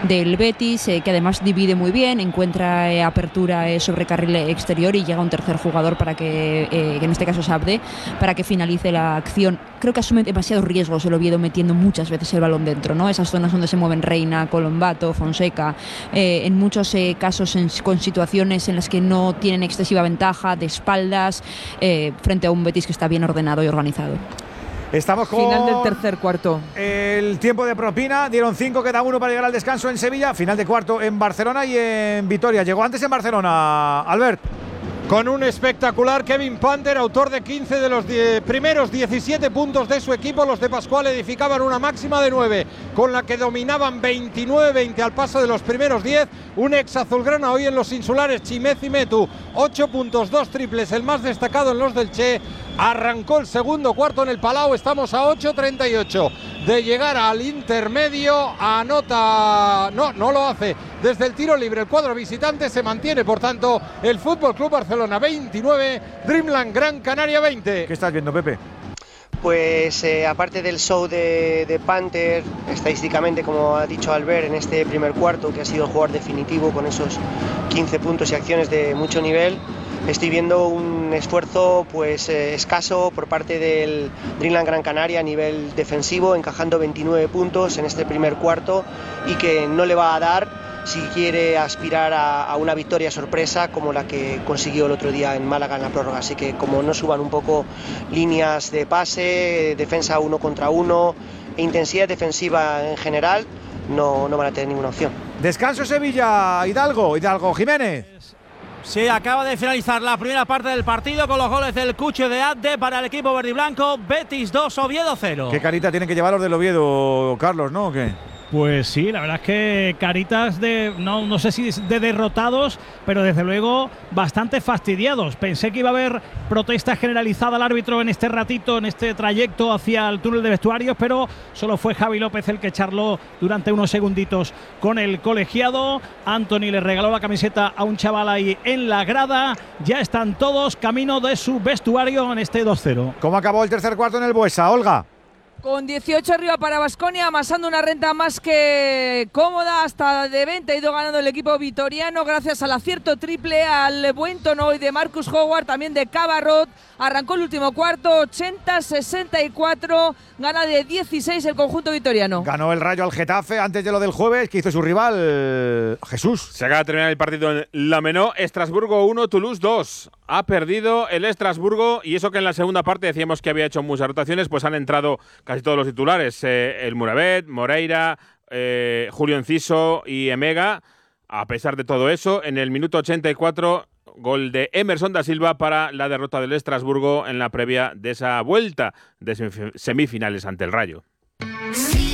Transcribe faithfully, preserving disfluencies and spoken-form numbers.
del Betis, eh, que además divide muy bien, encuentra eh, apertura eh, sobre carril exterior y llega un tercer jugador para que, eh, que en este caso es Abde, para que finalice la acción. Creo que asume demasiados riesgos el Oviedo metiendo muchas veces el balón dentro, ¿no? Esas zonas donde se mueven Reina, Colombato, Fonseca, eh, en muchos eh, casos en, con situaciones en las que no tienen excesiva ventaja, de espaldas, eh, frente a un Betis que está bien ordenado y organizado. Estamos con final del tercer cuarto. El tiempo de propina, dieron cinco, queda uno para llegar al descanso en Sevilla. Final de cuarto en Barcelona y en Vitoria. Llegó antes en Barcelona, Albert. Con un espectacular Kevin Panther, autor de quince de los die- primeros diecisiete puntos de su equipo. Los de Pascual edificaban una máxima de nueve, con la que dominaban veintinueve veinte al paso de los primeros diez. Un ex azulgrana hoy en los insulares, Chimezi Metu, ocho puntos, dos triples, el más destacado en los del Che. Arrancó el segundo cuarto en el Palau, estamos a ocho treinta y ocho de llegar al intermedio. Anota, no, no lo hace desde el tiro libre el cuadro visitante, se mantiene por tanto el Fútbol Club Barcelona veintinueve, Dreamland Gran Canaria veinte. ¿Qué estás viendo, Pepe? Pues eh, aparte del show de, de Panther, estadísticamente, como ha dicho Albert, en este primer cuarto, que ha sido el jugador definitivo con esos quince puntos y acciones de mucho nivel, estoy viendo un esfuerzo pues eh, escaso por parte del Dreamland Gran Canaria a nivel defensivo, encajando veintinueve puntos en este primer cuarto, y que no le va a dar si quiere aspirar a, a una victoria sorpresa como la que consiguió el otro día en Málaga en la prórroga. Así que como no suban un poco líneas de pase, defensa uno contra uno e intensidad defensiva en general, no, no van a tener ninguna opción. Descanso Sevilla, Hidalgo, Hidalgo Jiménez. Sí, acaba de finalizar la primera parte del partido con los goles del Cucho de Abde para el equipo verde y blanco. Betis dos, Oviedo cero. ¿Qué carita tienen que llevar los del Oviedo, Carlos, no? ¿O qué? Pues sí, la verdad es que caritas de, no, no sé si de derrotados, pero desde luego bastante fastidiados. Pensé que iba a haber protesta generalizada al árbitro en este ratito, en este trayecto hacia el túnel de vestuarios, pero solo fue Javi López el que charló durante unos segunditos con el colegiado. Anthony le regaló la camiseta a un chaval ahí en la grada. Ya están todos camino de su vestuario en este dos cero. ¿Cómo acabó el tercer cuarto en el Buesa, Olga? Con dieciocho arriba para Baskonia, amasando una renta más que cómoda, hasta de veinte ha ido ganando el equipo vitoriano gracias al acierto triple, al buen tono hoy de Marcus Howard, también de Cabarrot. Arrancó el último cuarto, ochenta sesenta y cuatro, gana de dieciséis el conjunto vitoriano. Ganó el Rayo al Getafe antes de lo del jueves, que hizo su rival Jesús. Se acaba de terminar el partido en La Menó, Estrasburgo uno, Toulouse dos. Ha perdido el Estrasburgo, y eso que en la segunda parte decíamos que había hecho muchas rotaciones, pues han entrado casi todos los titulares. Eh, el Muravet, Moreira, eh, Julio Enciso y Emega. A pesar de todo eso, en el minuto ochenta y cuatro, gol de Emerson da Silva para la derrota del Estrasburgo en la previa de esa vuelta de semifinales ante el Rayo.